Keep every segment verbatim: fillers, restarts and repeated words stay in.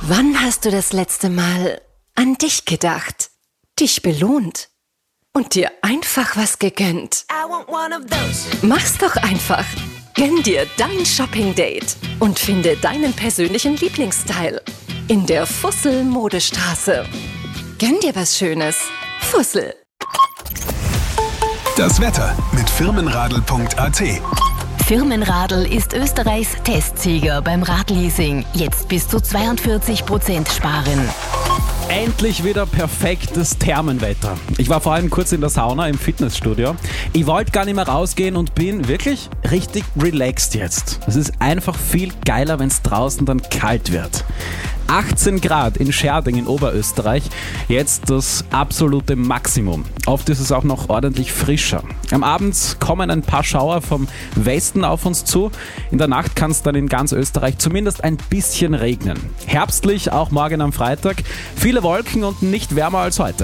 Wann hast du das letzte Mal an dich gedacht, dich belohnt und dir einfach was gegönnt? Mach's doch einfach. Gönn dir dein Shopping-Date und finde deinen persönlichen Lieblingsstyle in der Fussel-Modestraße. Gönn dir was Schönes. Fussel. Das Wetter mit firmenradl punkt a t. Firmenradl ist Österreichs Testsieger beim Radleasing. Jetzt bis zu zweiundvierzig Prozent sparen. Endlich wieder perfektes Thermenwetter. Ich war vor allem kurz in der Sauna im Fitnessstudio. Ich wollte gar nicht mehr rausgehen und bin wirklich richtig relaxed jetzt. Es ist einfach viel geiler, wenn es draußen dann kalt wird. achtzehn Grad in Scherding in Oberösterreich, jetzt das absolute Maximum. Oft ist es auch noch ordentlich frischer. Am Abend kommen ein paar Schauer vom Westen auf uns zu. In der Nacht kann es dann in ganz Österreich zumindest ein bisschen regnen. Herbstlich auch morgen am Freitag. Viele Wolken und nicht wärmer als heute.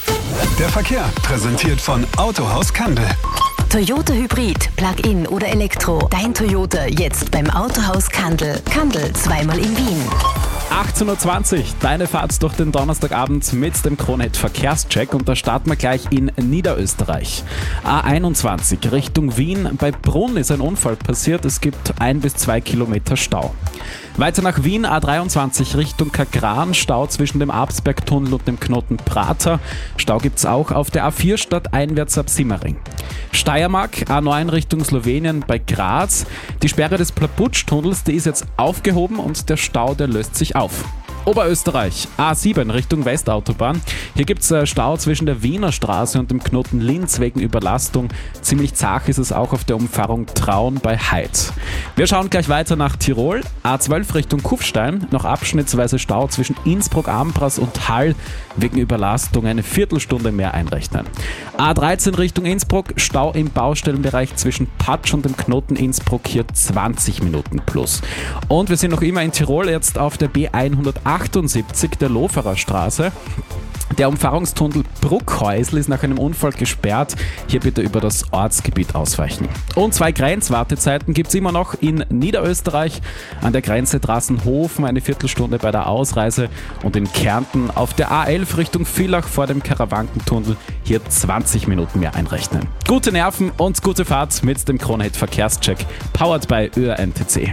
Der Verkehr präsentiert von Autohaus Kandel. Toyota Hybrid, Plug-in oder Elektro. Dein Toyota jetzt beim Autohaus Kandel. Kandel zweimal in Wien. achtzehn Uhr zwanzig, deine Fahrt durch den Donnerstagabend mit dem Kronehit Verkehrscheck und da starten wir gleich in Niederösterreich. A einundzwanzig Richtung Wien, bei Brunn ist ein Unfall passiert, es gibt ein bis zwei Kilometer Stau. Weiter nach Wien, A dreiundzwanzig Richtung Kagran, Stau zwischen dem Absbergtunnel und dem Knoten Prater. Stau gibt's auch auf der A vier stadteinwärts ab Simmering. Steiermark, A neun Richtung Slowenien bei Graz. Die Sperre des Plaputsch-Tunnels, die ist jetzt aufgehoben und der Stau, der löst sich auf. Oberösterreich, A sieben Richtung Westautobahn. Hier gibt es Stau zwischen der Wiener Straße und dem Knoten Linz wegen Überlastung. Ziemlich zach ist es auch auf der Umfahrung Traun bei Heid. Wir schauen gleich weiter nach Tirol. A zwölf Richtung Kufstein, noch abschnittsweise Stau zwischen Innsbruck-Ambras und Hall wegen Überlastung, eine Viertelstunde mehr einrechnen. A dreizehn Richtung Innsbruck, Stau im Baustellenbereich zwischen Patsch und dem Knoten Innsbruck, hier zwanzig Minuten plus. Und wir sind noch immer in Tirol, jetzt auf der B hundertachtundsiebzig der Loferer Straße. Der Umfahrungstunnel Bruckhäusl ist nach einem Unfall gesperrt. Hier bitte über das Ortsgebiet ausweichen. Und zwei Grenzwartezeiten gibt es immer noch in Niederösterreich. An der Grenze Drassenhofen eine Viertelstunde bei der Ausreise und in Kärnten auf der A elf Richtung Villach vor dem Karawankentunnel hier zwanzig Minuten mehr einrechnen. Gute Nerven und gute Fahrt mit dem Kronehit Verkehrscheck, powered by Ö R N T C.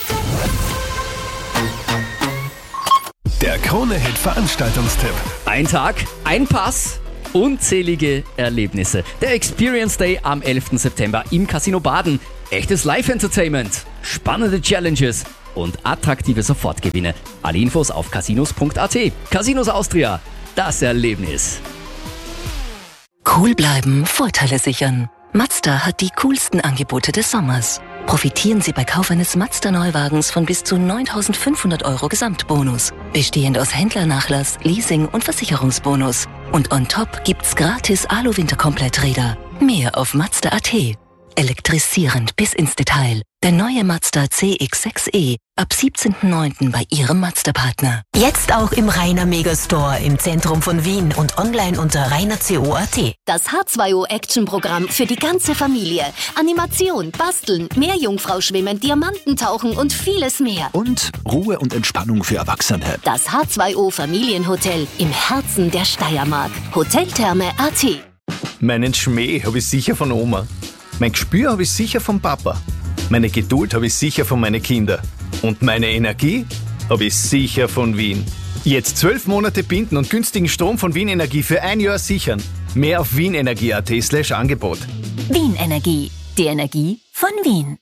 Der Kronehit Veranstaltungstipp. Ein Tag, ein Pass, unzählige Erlebnisse. Der Experience Day am elften September im Casino Baden. Echtes Live-Entertainment, spannende Challenges und attraktive Sofortgewinne. Alle Infos auf casinos punkt a t. Casinos Austria, das Erlebnis. Cool bleiben, Vorteile sichern. Mazda hat die coolsten Angebote des Sommers. Profitieren Sie bei Kauf eines Mazda-Neuwagens von bis zu neuntausendfünfhundert Euro Gesamtbonus. Bestehend aus Händlernachlass, Leasing und Versicherungsbonus. Und on top gibt's gratis Alu-Winterkompletträder. Mehr auf Mazda punkt a t. Elektrisierend bis ins Detail. Der neue Mazda C X sechs E ab siebzehnten neunten bei Ihrem Mazda-Partner. Jetzt auch im Rainer Megastore im Zentrum von Wien und online unter rainer punkt co punkt a t. Das H zwei O Action-Programm für die ganze Familie. Animation, Basteln, Meerjungfrau-Schwimmen, Diamantentauchen und vieles mehr. Und Ruhe und Entspannung für Erwachsene. Das H zwei O Familienhotel im Herzen der Steiermark. Hoteltherme punkt a t. Meinen Schmäh habe ich sicher von Oma. Mein Gespür habe ich sicher vom Papa. Meine Geduld habe ich sicher von meinen Kindern. Und meine Energie habe ich sicher von Wien. Jetzt zwölf Monate binden und günstigen Strom von Wien Energie für ein Jahr sichern. Mehr auf wienenergie punkt a t slash Angebot. Wien Energie. Die Energie von Wien.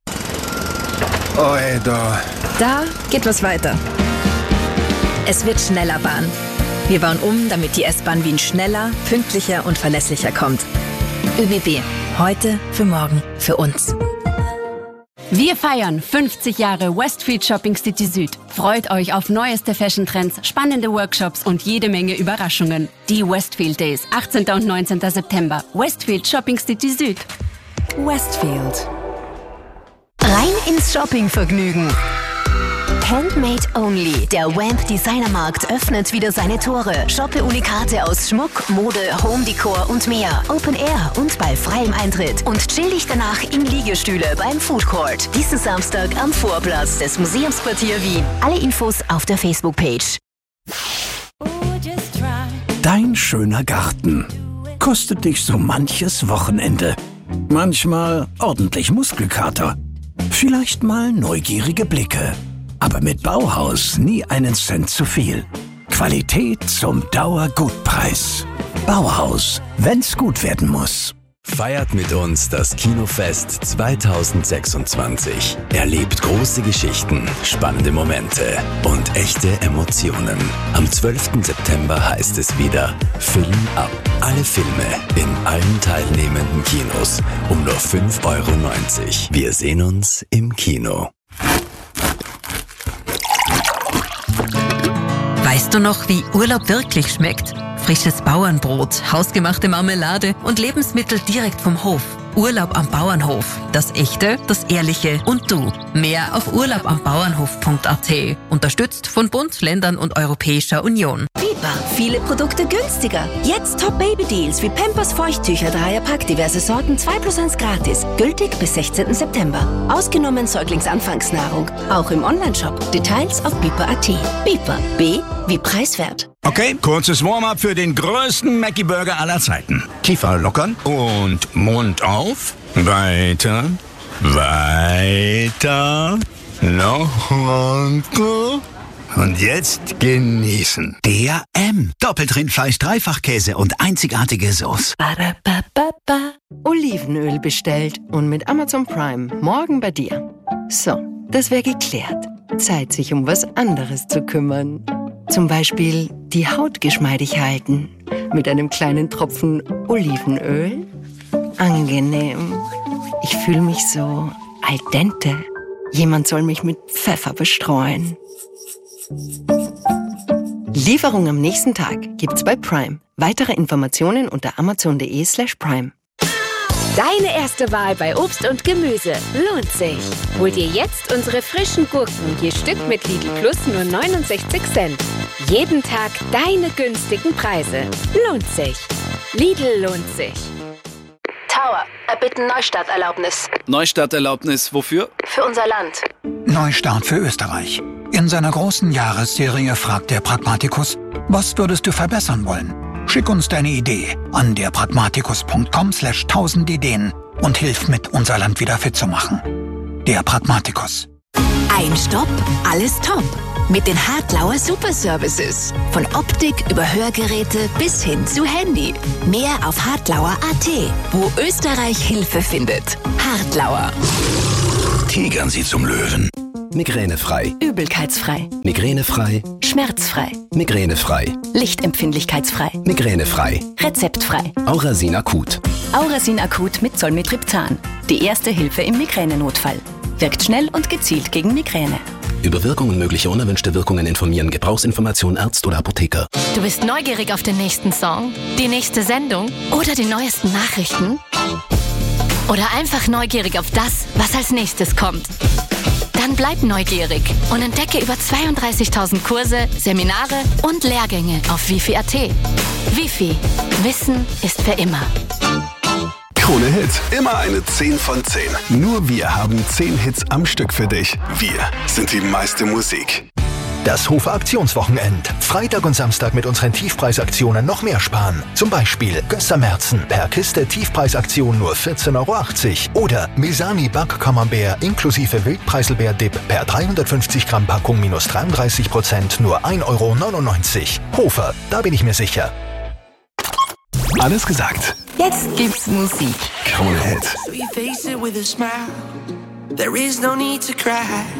Alter. Da geht was weiter. Es wird schneller Bahn. Wir bauen um, damit die S-Bahn Wien schneller, pünktlicher und verlässlicher kommt. ÖBB. Heute, für morgen, für uns. Wir feiern fünfzig Jahre Westfield Shopping City Süd. Freut euch auf neueste Fashion-Trends, spannende Workshops und jede Menge Überraschungen. Die Westfield Days, achtzehnten und neunzehnten September. Westfield Shopping City Süd. Westfield. Rein ins Shoppingvergnügen. Handmade Only. Der Wamp Designermarkt öffnet wieder seine Tore. Shoppe Unikate aus Schmuck, Mode, Home-Decor und mehr. Open Air und bei freiem Eintritt. Und chill dich danach in Liegestühle beim Food Court. Diesen Samstag am Vorplatz des Museumsquartier Wien. Alle Infos auf der Facebook-Page. Dein schöner Garten kostet dich so manches Wochenende. Manchmal ordentlich Muskelkater. Vielleicht mal neugierige Blicke. Aber mit Bauhaus nie einen Cent zu viel. Qualität zum Dauergutpreis. Bauhaus, wenn's gut werden muss. Feiert mit uns das Kinofest zweitausendsechsundzwanzig. Erlebt große Geschichten, spannende Momente und echte Emotionen. Am zwölften September heißt es wieder Film ab. Alle Filme in allen teilnehmenden Kinos um nur fünf Euro neunzig. Wir sehen uns im Kino. Weißt du noch, wie Urlaub wirklich schmeckt? Frisches Bauernbrot, hausgemachte Marmelade und Lebensmittel direkt vom Hof. Urlaub am Bauernhof. Das Echte, das Ehrliche und du. Mehr auf urlaub am bauernhof punkt a t. Unterstützt von Bund, Ländern und Europäischer Union. Biber. Viele Produkte günstiger. Jetzt Top-Baby-Deals wie Pampers Feuchttücher, Dreierpack, diverse Sorten, zwei plus eins gratis. Gültig bis sechzehnten September. Ausgenommen Säuglingsanfangsnahrung. Auch im Onlineshop. Details auf biber punkt a t. Biber. B wie preiswert. Okay, kurzes Warm-up für den größten Mackie-Burger aller Zeiten. Kiefer lockern und Mund auf. Weiter, weiter, noch runter. Und jetzt genießen. Der M. Doppeltrindfleisch, Dreifachkäse und einzigartige Sauce. Ba-da-ba-ba-ba. Olivenöl bestellt und mit Amazon Prime morgen bei dir. So, das wäre geklärt. Zeit, sich um was anderes zu kümmern. Zum Beispiel die Haut geschmeidig halten. Mit einem kleinen Tropfen Olivenöl. Angenehm. Ich fühle mich so al dente. Jemand soll mich mit Pfeffer bestreuen. Lieferung am nächsten Tag gibt's bei Prime. Weitere Informationen unter amazon.de slash prime. Deine erste Wahl bei Obst und Gemüse lohnt sich. Hol dir jetzt unsere frischen Gurken, je Stück mit Lidl Plus nur neunundsechzig Cent. Jeden Tag deine günstigen Preise. Lohnt sich. Lidl lohnt sich. Tower, erbitten Neustarterlaubnis. Neustarterlaubnis wofür? Für unser Land. Neustart für Österreich. In seiner großen Jahresserie fragt der Pragmatikus, was würdest du verbessern wollen? Schick uns deine Idee an derpragmatikus punkt com slash tausend Ideen und hilf mit, unser Land wieder fit zu machen. Der Pragmatikus. Ein Stopp, alles top. Mit den Hartlauer Super Services. Von Optik über Hörgeräte bis hin zu Handy. Mehr auf hartlauer punkt a t, wo Österreich Hilfe findet. Hartlauer. Tigern Sie zum Löwen. Migränefrei. Übelkeitsfrei. Migränefrei. Schmerzfrei. Migränefrei. Lichtempfindlichkeitsfrei. Migränefrei. Rezeptfrei. Aurasin Akut. Aurasin Akut mit Zolmitriptan. Die erste Hilfe im Migränenotfall. Wirkt schnell und gezielt gegen Migräne. Über Wirkung und mögliche unerwünschte Wirkungen informieren. Gebrauchsinformation Arzt oder Apotheker. Du bist neugierig auf den nächsten Song, die nächste Sendung oder die neuesten Nachrichten? Oder einfach neugierig auf das, was als nächstes kommt? Dann bleib neugierig und entdecke über zweiunddreißigtausend Kurse, Seminare und Lehrgänge auf wifi punkt a t. Wifi. Wissen ist für immer. Krone Hit, immer eine zehn von zehn. Nur wir haben zehn Hits am Stück für dich. Wir sind die meiste Musik. Das Hofer Aktionswochenend. Freitag und Samstag mit unseren Tiefpreisaktionen noch mehr sparen. Zum Beispiel Gösser-Merzen per Kiste Tiefpreisaktion nur vierzehn Euro achtzig. Oder Misani Back-Camembert inklusive Wildpreiselbeer-Dip per dreihundertfünfzig Gramm Packung minus dreiunddreißig Prozent nur ein Euro neunundneunzig. Hofer, da bin ich mir sicher. Alles gesagt. Jetzt gibt's Musik. Krone Hit. So you face it with a smile. There is no need to cry.